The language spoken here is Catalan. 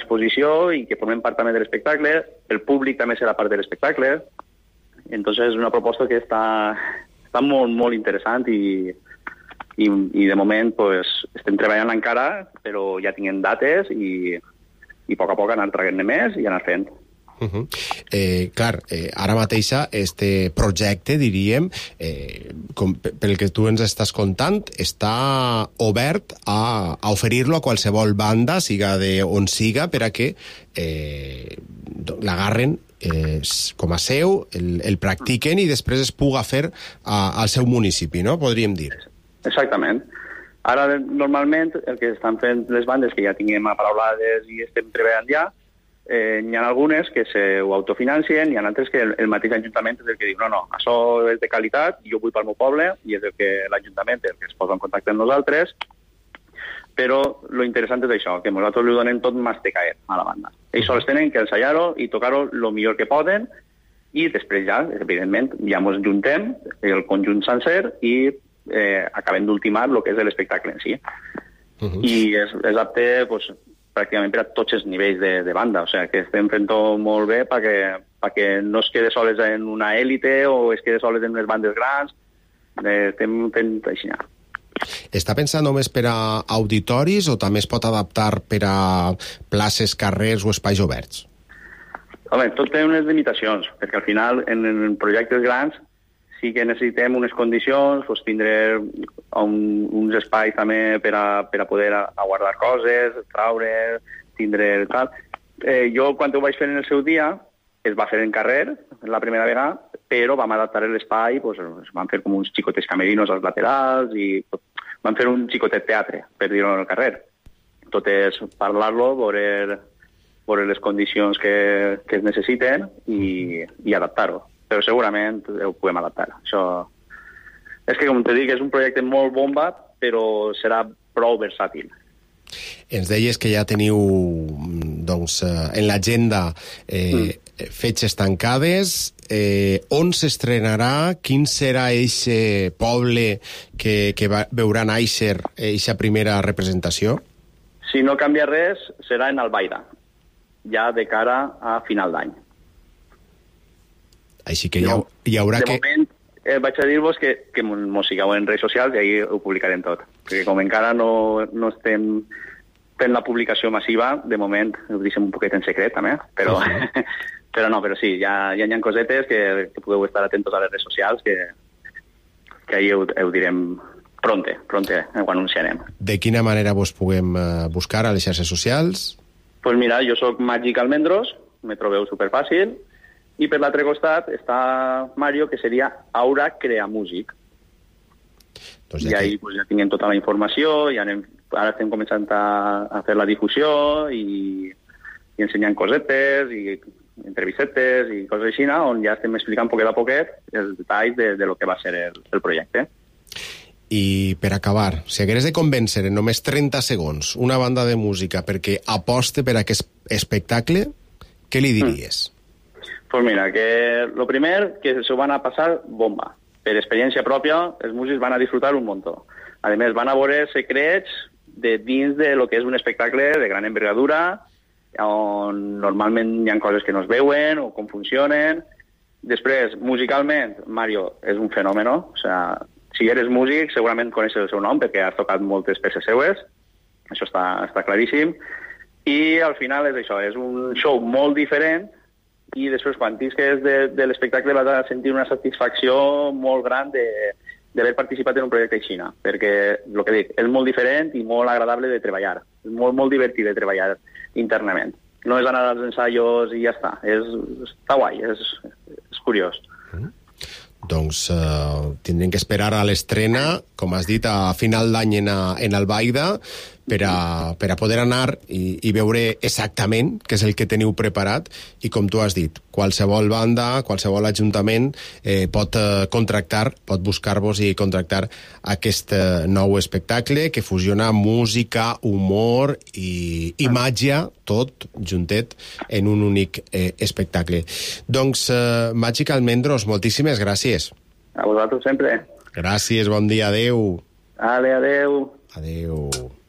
exposició i que formem part també de l'espectacle. El públic també serà part de l'espectacle. Entonces és una proposta que està molt, molt interessant i de moment pues, estem treballant encara, però ja tinguem dates i a poc anar traient-ne més i anar fent. Clar, ara mateixa este projecte, diríem, pel que tu ens estàs contant, està obert a oferir-lo a qualsevol banda, siga d'on siga, per a que l'agarren com a seu, el practiquen i després es puga fer al seu municipi, no? Podríem dir. Exactament. Ara, normalment, el que estan fent les bandes que ja tinguem aparaulades i estem treballant ja, n'hi ha algunes que ho autofinancien, i hi ha altres que el mateix Ajuntament és el que diu no, això és de qualitat, jo vull pel meu poble, i és el que l'Ajuntament el que es posa en contacte amb nosaltres, però lo interessant és això, que nosaltres li donem tot mastecaet a la banda. Ells sols tenen que ensaiar-ho i tocar-ho el millor que poden, i després ja, evidentment, ja ens juntem el conjunt sencer i acabem d'ultimar el que és l'espectacle en si. I és apte pues, pràcticament per a tots els nivells de banda, o sigui que estem fent-ho molt bé perquè no es quede soles en una élite o es quede soles en unes bandes grans, estem fent així. Està pensat només per a auditoris o també es pot adaptar per a places, carrers o espais oberts? Home, tot té unes limitacions, perquè al final en projectes grans sí que necessitem unes condicions, pues, tindre uns espais també per a poder aguardar coses, traure, tindre tal. Jo, quan ho vaig fer en el seu dia, es va fer en carrer, la primera vegada, però vam adaptar l'espai, pues, vam fer com uns xicotes camerinos als laterals i vam fer un xicotet teatre, per dir-ho al carrer. Tot és parlar-lo, veure les condicions que es necessiten i adaptar-ho. Però segurament ho podem adaptar. Això és que, com te dic, és un projecte molt bomba, però serà prou versàtil. Ens deies que ja teniu doncs, en l'agenda fetges tancades. On s'estrenarà? Quin serà eixe poble que veurà néixer eixa primera representació? Si no canvia res, serà en Albaida, ja de cara a final d'any. Així que hi haurà de moment, vaig a dir-vos que mos sigueu en redes socials i ahir ho publicarem tot. Perquè com encara no estem fent la publicació massiva, de moment ho deixem un poquet en secret, també, però sí, ja hi ha cosetes que podeu estar atentos a les redes socials, que ahir ho direm pronte, ho anunciarem. De quina manera vos puguem buscar a les xarxes socials? Pues mira, jo soc Màgic Almendros, me trobeu superfàcil, i per l'altre costat està Mario, que seria Aura Crea Músic. Doncs i ahí pues, ja tinguem tota la informació, ara estem començant a fer la difusió i ensenyant cosetes i entrevistetes i coses així, on ja estem explicant poquet a poquet els detalls de lo que va ser el projecte. I per acabar, si hagués de convèncer en només 30 segons una banda de música perquè aposte per aquest espectacle, què li diries? Pues mira, que lo primer, que se van a pasar bomba. Per experiència pròpia, els músics van a disfrutar un montó. A més, van a veure secrets de dins de lo que és un espectacle de gran envergadura, on normalment hi ha coses que no es veuen o com funcionen. Després, musicalment, Mario és un fenòmeno. O sea, si eres músic, segurament coneixes el seu nom, perquè has tocat moltes peces seues. Això està claríssim. I al final és això, és un show molt diferent, i després quan tisques de l'espectacle vas a sentir una satisfacció molt gran d'haver participat en un projecte així, perquè, el que dic, és molt diferent i molt agradable de treballar, és molt, molt divertit de treballar internament. No és anar als ensaios i ja està, està guai, és curiós. Doncs tindrem que esperar a l'estrena, com has dit, a final d'any en Albaida, per a poder anar i veure exactament què és el que teniu preparat, i com tu has dit, qualsevol banda, qualsevol ajuntament pot contractar, pot buscar-vos i contractar aquest nou espectacle que fusiona música, humor i màgia, tot juntet en un únic espectacle. Doncs, Màgic Almendros, moltíssimes gràcies. A vosaltres sempre. Gràcies, bon dia, adeu. Adeu. Adeu.